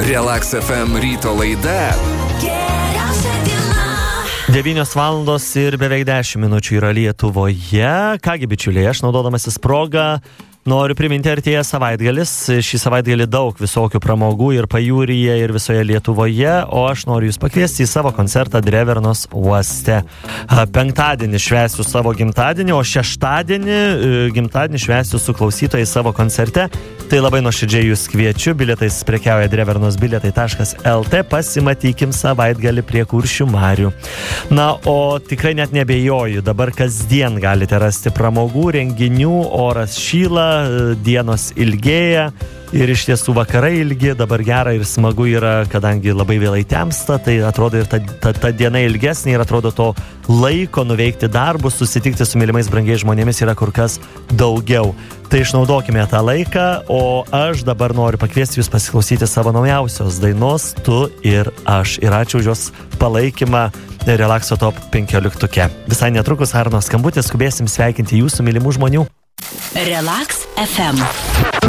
Relax FM ryto laida. 9 valandos ir beveik 10 minučių yra Lietuvoje. Kągi, bičiuliai, aš naudodamasis progą noriu priminti, artėja savaitgalis. Šį savaitgalį daug visokių pramogų ir pajūryje, ir visoje Lietuvoje, o aš noriu jūs pakviesti į savo koncertą Drevernos uoste. Penktadienį švęsiu savo gimtadienį, o šeštadienį gimtadienį švęsiu su klausytojais savo koncerte. Tai labai nuoširdžiai jūs kviečiu. Bilietais prekiauja drevernosbilietai.lt. Pasimatykim savaitgalį prie Kuršių marių. Na, o tikrai net nebejoju, dabar kasdien galite rasti pramogų, renginių, oras šyla, dienos ilgėja ir iš tiesų vakarai ilgi, dabar gera ir smagu yra, kadangi labai vėlai temsta, tai atrodo ir ta diena ilgesnė ir atrodo to laiko nuveikti darbus, susitikti su mylimais brangiais žmonėmis yra kur kas daugiau. Tai išnaudokime tą laiką, o aš dabar noriu pakviesti jūs pasiklausyti savo naujausios dainos Tu ir aš. Ir ačiū už jos palaikymą Relaxo Top 15. Visai netrukus Arno skambutis, skubėsim sveikinti jūsų mylimų žmonių. Relax FM.